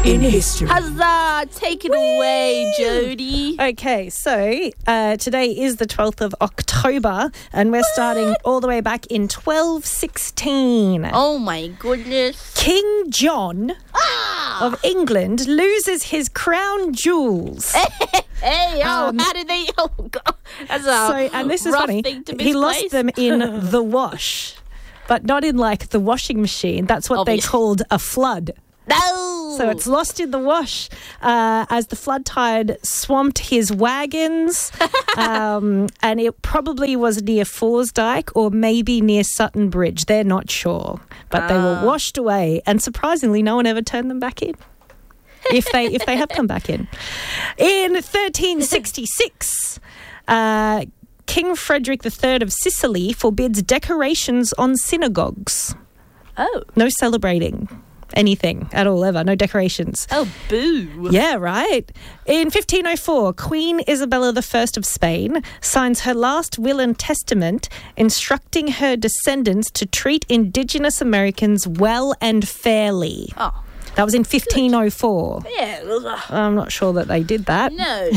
in history. Huzzah! Take it away, Jody. Okay, so today is the 12th of October, and we're starting all the way back in 1216. Oh, my goodness. King John of England loses his crown jewels. Hey, how did they... Oh, God. That's a And this is rough funny. thing to He lost misplace. them in the wash, but not in, like, the washing machine. That's what Obvious. they called a flood. No! So it's lost in the wash as the flood tide swamped his wagons, and it probably was near Forsdyke or maybe near Sutton Bridge. They're not sure, but they were washed away, and surprisingly, no one ever turned them back in. If they have come back in. In 1366, King Frederick III of Sicily forbids decorations on synagogues. Oh. No celebrating anything at all ever. No decorations. Oh, boo. Yeah, right. In 1504, Queen Isabella I of Spain signs her last will and testament instructing her descendants to treat Indigenous Americans well and fairly. Oh. That was in 1504. Yeah. I'm not sure that they did that. No.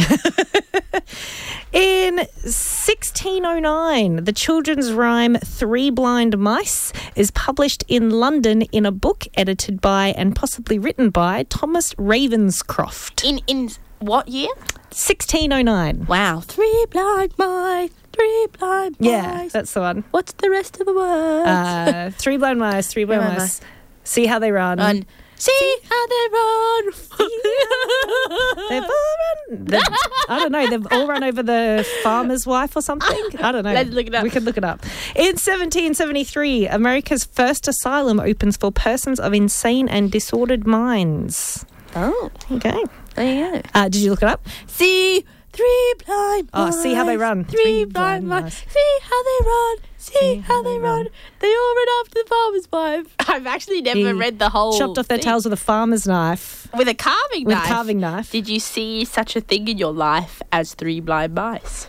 In 1609, the children's rhyme Three Blind Mice is published in London in a book edited by and possibly written by Thomas Ravenscroft. In what year? 1609. Wow. Three blind mice. Yeah, that's the one. What's the rest of the words? Three blind mice, three blind blind mice. See how they run. And see how they run. They've all run. I don't know. They've all run over the farmer's wife or something. I don't know. Let's look it up. We could look it up. In 1773, America's first asylum opens for persons of insane and disordered minds. Oh, Okay. there you go. Did you look it up? See three blind mice. Oh, see how they run. Three blind mice. See how they run. See how they run. They all run after the farmer's wife. I've actually never He read the whole Chopped off their thing. tails with a farmer's knife. With a carving With knife. a carving knife. Did you see such a thing in your life as three blind mice?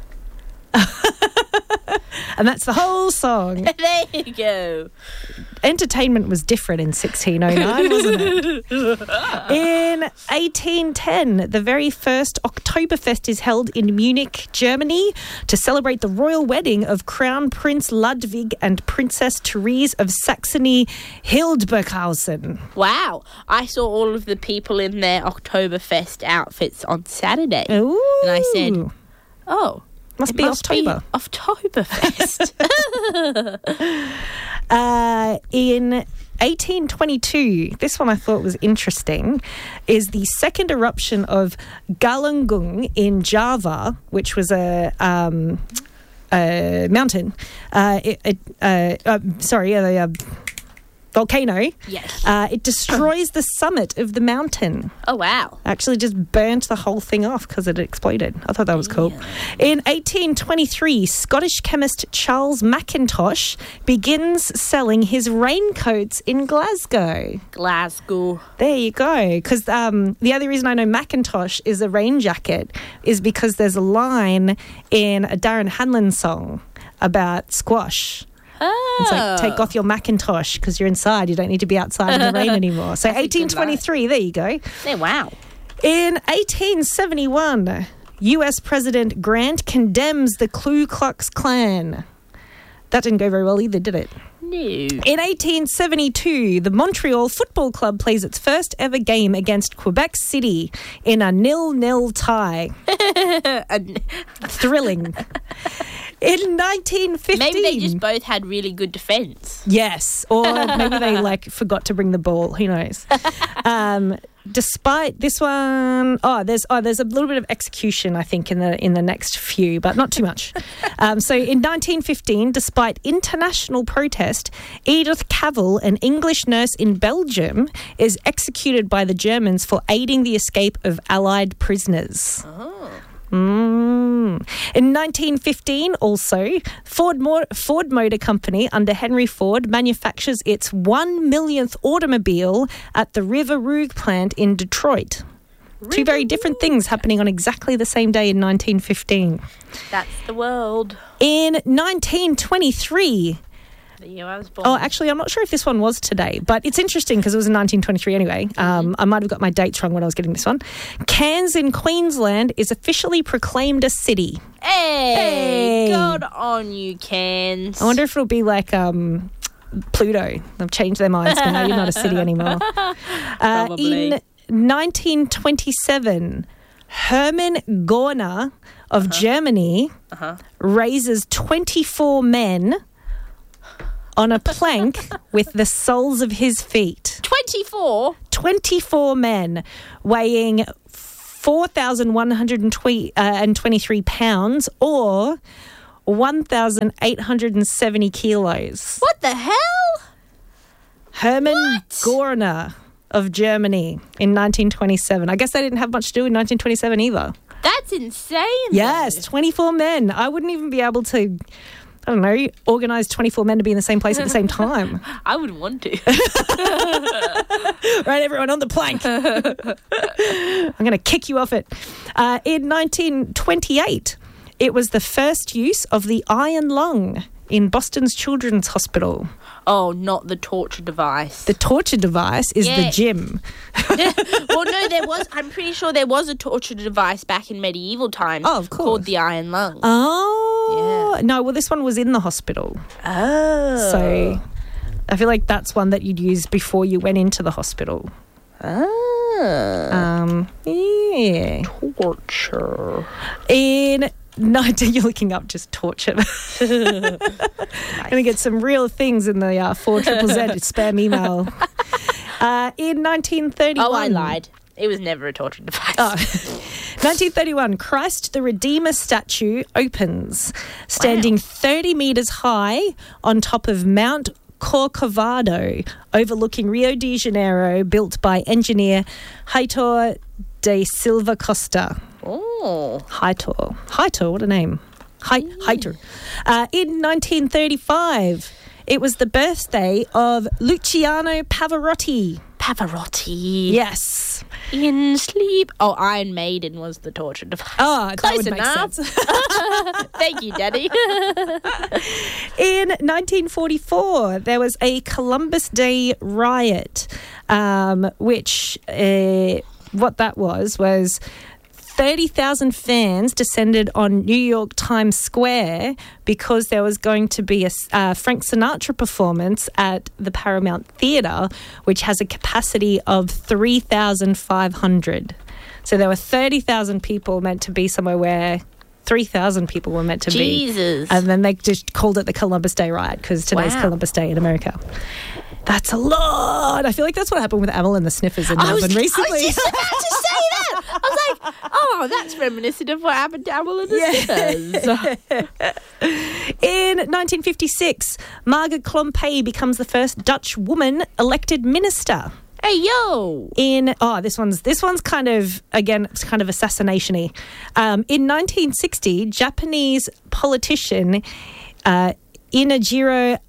And that's the whole song. There you go. Entertainment was different in 1609, wasn't it? In 1810, the very first Oktoberfest is held in Munich, Germany, to celebrate the royal wedding of Crown Prince Ludwig and Princess Therese of Saxony-Hildburghausen. Wow. I saw all of the people in their Oktoberfest outfits on Saturday. Ooh. And I said, oh, Must it be must October. be Oktoberfest. In 1822, this one I thought was interesting, is the second eruption of Galunggung in Java, which was a mountain. Volcano. Yes. It destroys the summit of the mountain. Oh, wow. Actually just burnt the whole thing off because it exploded. I thought that was cool. In 1823, Scottish chemist Charles Mackintosh begins selling his raincoats in Glasgow. Glasgow. There you go. Because the other reason I know Mackintosh is a rain jacket is because there's a line in a Darren Hanlon song about squash. Oh. It's like, take off your Macintosh because you're inside. You don't need to be outside in the rain anymore. So That's a good 1823, there you go. Yeah, wow. In 1871, US President Grant condemns the Ku Klux Klan. That didn't go very well either, did it? No. In 1872, the Montreal Football Club plays its first ever game against Quebec City in a 0-0 tie. Thrilling. In 1915... Maybe they just both had really good defence. Yes, or maybe they forgot to bring the ball. Who knows? Despite this one, there's a little bit of execution, I think, in the next few, but not too much. So in 1915, despite international protest, Edith Cavell, an English nurse in Belgium, is executed by the Germans for aiding the escape of Allied prisoners. In 1915, also, Ford Motor Company under Henry Ford manufactures its 1 millionth automobile at the River Rouge plant in Detroit. Two very different things happening on exactly the same day in 1915. That's the world. In 1923, the year I was born. Oh, actually, I'm not sure if this one was today, but it's interesting because it was in 1923 anyway. I might have got my dates wrong when I was getting this one. Cairns in Queensland is officially proclaimed a city. Hey, God on you, Cairns. I wonder if it'll be like Pluto. They've changed their minds, but now you're not a city anymore. Probably. In 1927, Hermann Görner of Germany raises 24 men on a plank with the soles of his feet. 24? 24 men weighing 4,123 pounds or 1,870 kilos. What the hell? Hermann Görner of Germany in 1927. I guess they didn't have much to do in 1927 either. That's insane. Yes, though. 24 men. I wouldn't even be able to, I don't know, organise 24 men to be in the same place at the same time. I wouldn't want to. Right, everyone on the plank. I'm going to kick you off it. In 1928, it was the first use of the iron lung in Boston's Children's Hospital. Oh, not the torture device. The torture device is the gym. Well, no, I'm pretty sure there was a torture device back in medieval times. Oh, of course. Called the iron lung. Oh. Yeah. No, well, this one was in the hospital. Oh. So I feel like that's one that you'd use before you went into the hospital. Oh. Yeah. Torture. You're looking up just torture. Going to get some real things in the 4ZZZ spam email. In 1931... Oh, I lied. It was never a torture device. 1931, Christ the Redeemer statue opens, standing 30 metres high on top of Mount Corcovado, overlooking Rio de Janeiro, built by engineer Heitor de Silva Costa. Oh. Heitor, what a name. Heitor. In 1935, it was the birthday of Luciano Pavarotti. Pavarotti. Yes. In Sleep. Oh, Iron Maiden was the torture device. Oh, Close that would enough. make sense. Thank you, Daddy. In 1944, there was a Columbus Day riot, which what that was 30,000 fans descended on New York Times Square because there was going to be a Frank Sinatra performance at the Paramount Theatre, which has a capacity of 3,500. So there were 30,000 people meant to be somewhere where 3,000 people were meant to be. Jesus. And then they just called it the Columbus Day riot because today's Columbus Day in America. That's a lot. I feel like that's what happened with Amyl and the Sniffers in Melbourne recently. I was just about to say that. I was like, oh, that's reminiscent of what happened to Amyl and the Sniffers. In 1956, Margaret Klompé becomes the first Dutch woman elected minister. Hey, yo. This one's kind of, again, it's kind of assassination-y. In 1960, Japanese politician Inajiro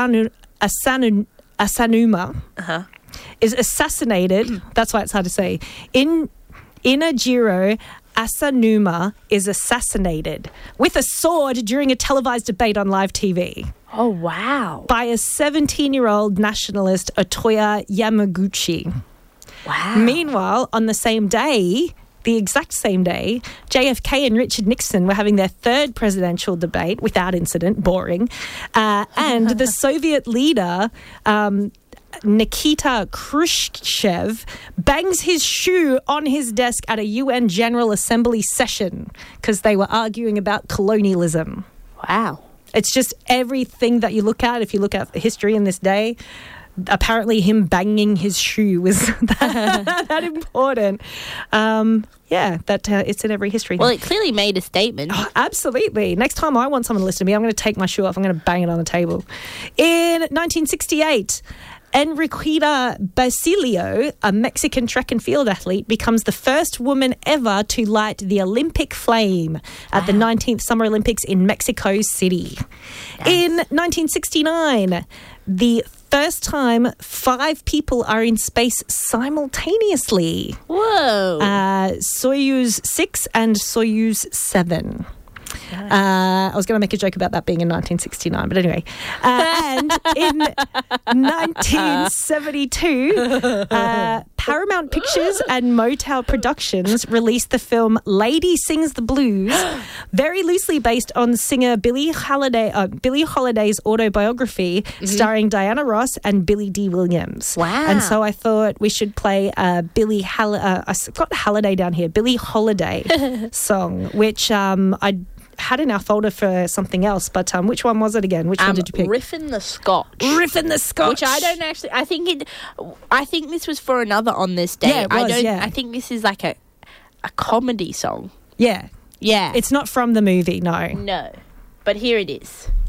Asanuma is assassinated. That's why it's hard to say. Inajiro Asanuma is assassinated with a sword during a televised debate on live TV. Oh, wow. By a 17-year-old nationalist, Otoya Yamaguchi. Wow. Meanwhile, on the same day, the exact same day, JFK and Richard Nixon were having their third presidential debate without incident, boring, and the Soviet leader, Nikita Khrushchev, bangs his shoe on his desk at a UN General Assembly session because they were arguing about colonialism. Wow. It's just everything that you look at. If you look at history in this day, apparently him banging his shoe was that important. It's in every history. Well, it clearly made a statement. Oh, absolutely. Next time I want someone to listen to me, I'm going to take my shoe off. I'm going to bang it on the table. In 1968, Enriqueta Basilio, a Mexican track and field athlete, becomes the first woman ever to light the Olympic flame at the 19th Summer Olympics in Mexico City. Nice. In 1969, the first time 5 people are in space simultaneously. Whoa. Soyuz 6 and Soyuz 7. I was going to make a joke about that being in 1969, but anyway. And in 1972, Paramount Pictures and Motown Productions released the film Lady Sings the Blues, very loosely based on singer Billie Holiday's autobiography, starring Diana Ross and Billy D. Williams. Wow. And so I thought we should play I've got Halliday down here, Billie Holiday song, which I had in our folder for something else, but which one was it again? Which one did you pick? Riffin' the Scotch. Riffin' the Scotch. Which I don't actually... I think this was for another On This Day. Yeah, it was, I think this is like a comedy song. Yeah. Yeah. It's not from the movie, no. No. But here it is.